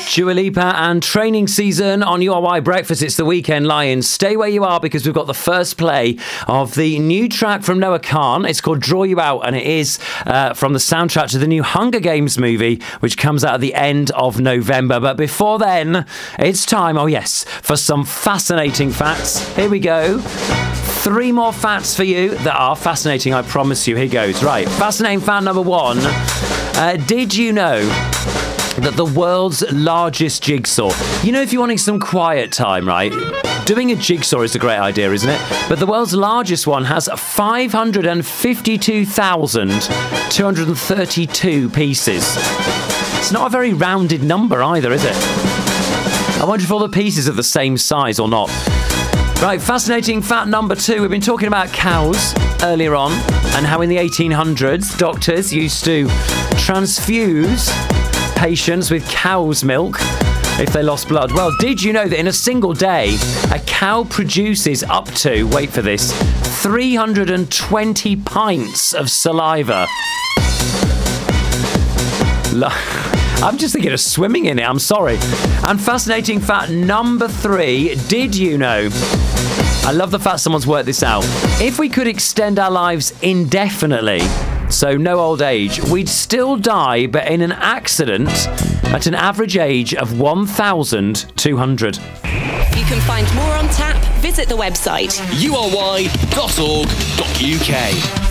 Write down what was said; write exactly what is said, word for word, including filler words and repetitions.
Dua Lipa and Training Season on U R Y Breakfast. It's the weekend, Lions. Stay where you are because we've got the first play of the new track from Noah Khan. It's called Draw You Out, and it is uh, from the soundtrack to the new Hunger Games movie, which comes out at the end of November. But before then, it's time, oh yes, for some fascinating facts. Here we go. Three more facts for you that are fascinating, I promise you. Here goes. Right, fascinating fact number one. Uh, did you know that the world's largest jigsaw, you know, if you're wanting some quiet time, right, doing a jigsaw is a great idea, isn't it? But the world's largest one has five hundred fifty-two thousand two hundred thirty-two pieces. It's not a very rounded number either, is it? I wonder if all the pieces are the same size or not. Right, fascinating fact number two. We've been talking about cows earlier on and how in the eighteen hundreds doctors used to transfuse patients with cow's milk if they lost blood. Well, did you know that in a single day a cow produces up to, wait for this, three hundred twenty pints of saliva? I'm just thinking of swimming in it, I'm sorry. And fascinating fact number three, did you know? I love the fact someone's worked this out. If we could extend our lives indefinitely, so no old age, we'd still die, but in an accident at an average age of one thousand two hundred. You can find more on tap. Visit the website u r y dot org dot u k.